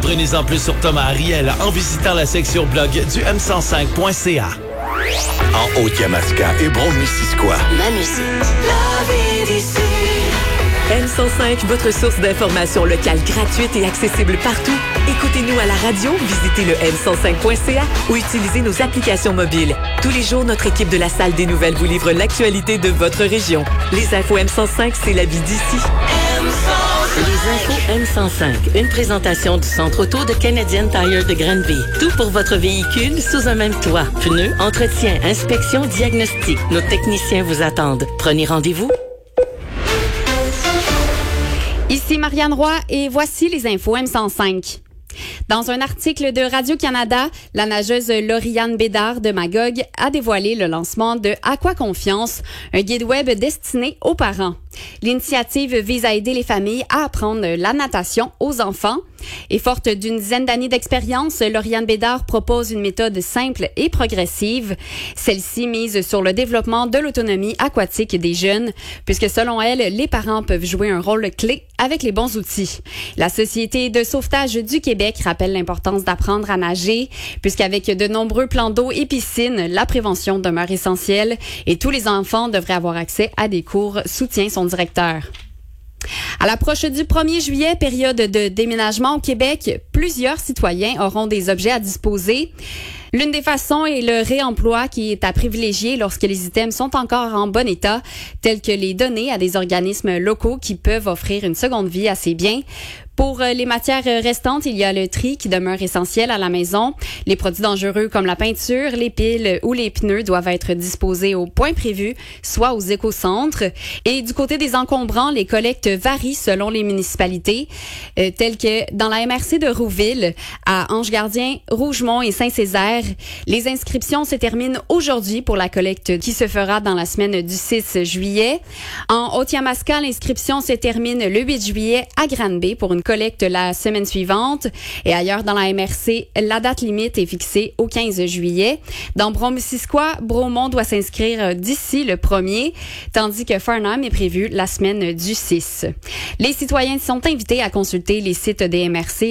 Apprenez-en plus sur Thomas Ariel en visitant la section blog du m105.ca. En Haute-Yamaska et Brome-Missisquoi. Ma musique. La vie d'ici. M105, votre source d'information locale gratuite et accessible partout. Écoutez-nous à la radio, visitez le m105.ca ou utilisez nos applications mobiles. Tous les jours, notre équipe de la Salle des Nouvelles vous livre l'actualité de votre région. Les infos M105, c'est la vie d'ici. Les infos M105, une présentation du Centre auto de Canadian Tire de Granby. Tout pour votre véhicule sous un même toit. Pneus, entretien, inspection, diagnostic. Nos techniciens vous attendent. Prenez rendez-vous. Ici Marianne Roy et voici les infos M105. Dans un article de Radio-Canada, la nageuse Lauriane Bédard de Magog a dévoilé le lancement de Aquaconfiance, un guide web destiné aux parents. L'initiative vise à aider les familles à apprendre la natation aux enfants. Et forte d'une dizaine d'années d'expérience, Lauriane Bédard propose une méthode simple et progressive. Celle-ci mise sur le développement de l'autonomie aquatique des jeunes, puisque selon elle, les parents peuvent jouer un rôle clé avec les bons outils. La Société de sauvetage du Québec rappelle l'importance d'apprendre à nager, puisqu'avec de nombreux plans d'eau et piscines, la prévention demeure essentielle et tous les enfants devraient avoir accès à des cours, soutient son directeur. À l'approche du 1er juillet, période de déménagement au Québec, plusieurs citoyens auront des objets à disposer. L'une des façons est le réemploi qui est à privilégier lorsque les items sont encore en bon état, tels que les donner à des organismes locaux qui peuvent offrir une seconde vie à ces biens. Pour les matières restantes, il y a le tri qui demeure essentiel à la maison. Les produits dangereux comme la peinture, les piles ou les pneus doivent être disposés au point prévu, soit aux écocentres. Et du côté des encombrants, les collectes varient selon les municipalités, telles que dans la MRC de Rouville, à Ange-Gardien, Rougemont et Saint-Césaire. Les inscriptions se terminent aujourd'hui pour la collecte qui se fera dans la semaine du 6 juillet. En Haute-Yamaska, l'inscription se termine le 8 juillet à Granby pour une collecte la semaine suivante. Et ailleurs dans la MRC, la date limite est fixée au 15 juillet. Dans Brome-Missisquoi, Bromont doit s'inscrire d'ici le 1er, tandis que Farnham est prévu la semaine du 6. Les citoyens sont invités à consulter les sites des MRC